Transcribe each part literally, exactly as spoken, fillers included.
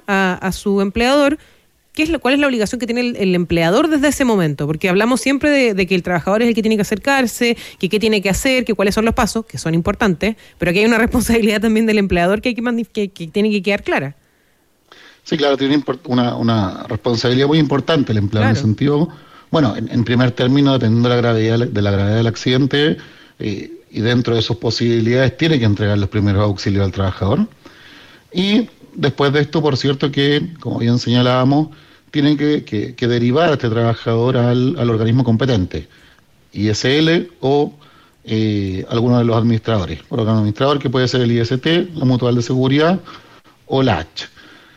a, a su empleador, ¿qué es lo, ¿cuál es la obligación que tiene el, el empleador desde ese momento? Porque hablamos siempre de, de que el trabajador es el que tiene que acercarse, que qué tiene que hacer, que cuáles son los pasos, que son importantes, pero aquí hay una responsabilidad también del empleador que, hay que, que, que tiene que quedar clara. Sí, claro, tiene una, una responsabilidad muy importante el empleador, claro. En el sentido, bueno, en, en primer término, dependiendo de la gravedad, de la gravedad del accidente, eh, y dentro de sus posibilidades, tiene que entregar los primeros auxilios al trabajador. Y después de esto, por cierto, que, como bien señalábamos, tienen que, que, que derivar a este trabajador al, al organismo competente, I S L o eh, alguno de los administradores. Por órgano administrador, que puede ser el I S T, la Mutual de Seguridad o la H.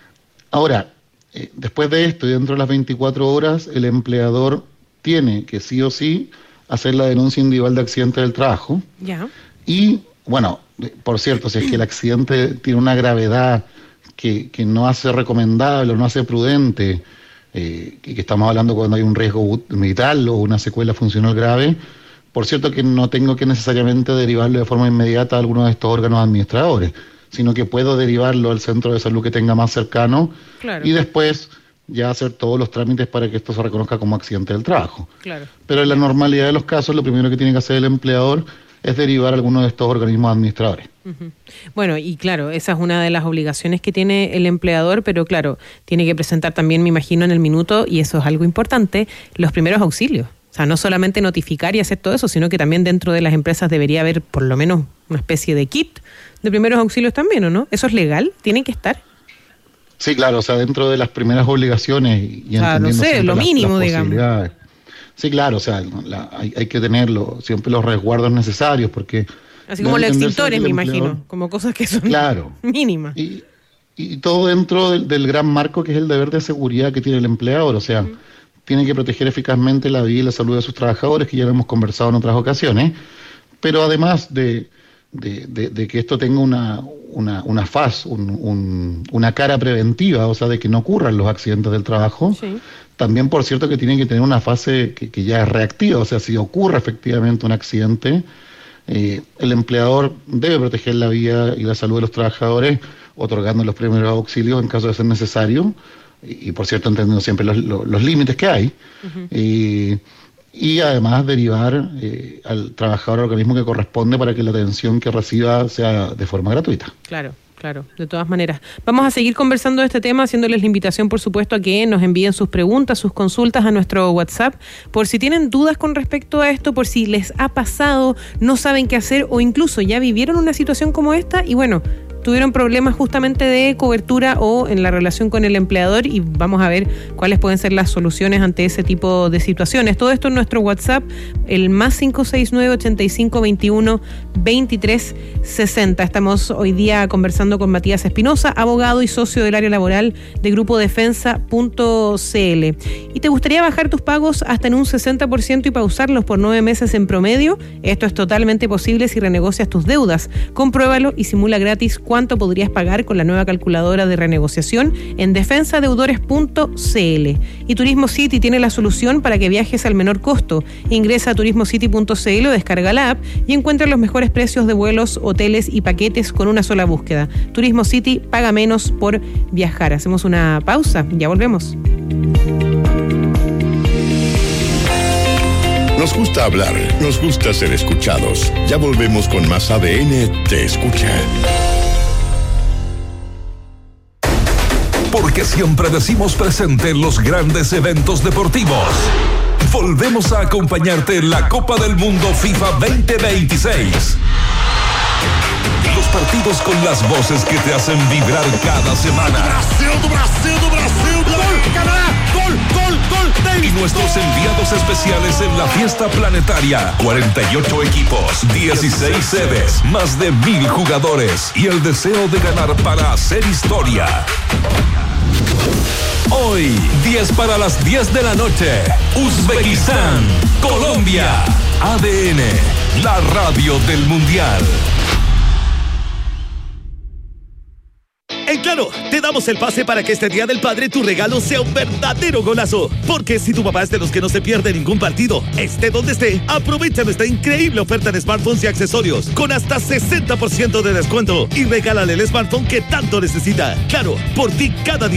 Ahora, eh, después de esto y dentro de las veinticuatro horas, el empleador tiene que sí o sí hacer la denuncia individual de accidente del trabajo. Ya. Y, bueno, por cierto, si es que el accidente tiene una gravedad que, que no hace recomendable o no hace prudente, eh, que, que estamos hablando cuando hay un riesgo vital o una secuela funcional grave, por cierto que no tengo que necesariamente derivarlo de forma inmediata a alguno de estos órganos administradores, sino que puedo derivarlo al centro de salud que tenga más cercano, claro. Y después ya hacer todos los trámites para que esto se reconozca como accidente del trabajo. Claro. Pero en la normalidad de los casos, lo primero que tiene que hacer el empleador es derivar a alguno de estos organismos administradores. Uh-huh. Bueno, y claro, esa es una de las obligaciones que tiene el empleador, pero claro, tiene que presentar también, me imagino, en el minuto, y eso es algo importante, los primeros auxilios. O sea, no solamente notificar y hacer todo eso, sino que también dentro de las empresas debería haber por lo menos una especie de kit de primeros auxilios también, ¿o no? ¿Eso es legal? ¿Tienen que estar? Sí, claro, o sea, dentro de las primeras obligaciones y o sea, entendiendo no sé, lo las, mínimo, las digamos. Sí, claro, o sea, la, hay, hay que tenerlo, siempre los resguardos necesarios, porque... Así como los extintores, me imagino, como cosas que son claro, mínimas. Y, y todo dentro del, del gran marco que es el deber de seguridad que tiene el empleador, o sea, uh-huh. Tiene que proteger eficazmente la vida y la salud de sus trabajadores, que ya lo hemos conversado en otras ocasiones, pero además de, de, de, de que esto tenga una, una, una faz, un, un, una cara preventiva, o sea, de que no ocurran los accidentes del trabajo, sí. También, por cierto, que tiene que tener una fase que, que ya es reactiva, o sea, si ocurre efectivamente un accidente, eh, el empleador debe proteger la vida y la salud de los trabajadores, otorgando los primeros auxilios en caso de ser necesario, y, y por cierto, entendiendo siempre los, los, los límites que hay, uh-huh. y, y además derivar eh, al trabajador al organismo que corresponde para que la atención que reciba sea de forma gratuita. Claro. Claro, de todas maneras. Vamos a seguir conversando de este tema, haciéndoles la invitación, por supuesto, a que nos envíen sus preguntas, sus consultas a nuestro WhatsApp, por si tienen dudas con respecto a esto, por si les ha pasado, no saben qué hacer o incluso ya vivieron una situación como esta y bueno, tuvieron problemas justamente de cobertura o en la relación con el empleador y vamos a ver cuáles pueden ser las soluciones ante ese tipo de situaciones. Todo esto en nuestro WhatsApp, el más cinco seis nueve, ochenta y cinco, veintiuno, veintitrés, sesenta. Estamos hoy día conversando con Matías Espinosa, abogado y socio del área laboral de Grupo Defensa punto c l. ¿Y te gustaría bajar tus pagos hasta en un sesenta por ciento y pausarlos por nueve meses en promedio? Esto es totalmente posible si renegocias tus deudas. Compruébalo y simula gratis cuánto podrías pagar con la nueva calculadora de renegociación en defensa deudores punto c l. Y Turismo City tiene la solución para que viajes al menor costo. Ingresa a turismo city punto c l o descarga la app y encuentra los mejores precios de vuelos, hoteles y paquetes con una sola búsqueda. Turismo City, paga menos por viajar. Hacemos una pausa, ya volvemos. Nos gusta hablar, nos gusta ser escuchados. Ya volvemos con más A D N Te Escucha. Porque siempre decimos presente en los grandes eventos deportivos. Volvemos a acompañarte en la Copa del Mundo FIFA veinte veintiséis. Los partidos con las voces que te hacen vibrar cada semana. Brasil, do Brasil, do Brasil, gol, Canadá, gol, gol, gol. Y nuestros enviados especiales en la fiesta planetaria. cuarenta y ocho equipos, dieciséis sedes, más de mil jugadores y el deseo de ganar para hacer historia. Hoy, diez para las diez de la noche, Uzbekistán, Colombia. A D N, la radio del Mundial. En Claro, te damos el pase para que este Día del Padre tu regalo sea un verdadero golazo. Porque si tu papá es de los que no se pierde ningún partido, esté donde esté, aprovecha nuestra increíble oferta de smartphones y accesorios con hasta sesenta por ciento de descuento y regálale el smartphone que tanto necesita. Claro, por ti cada día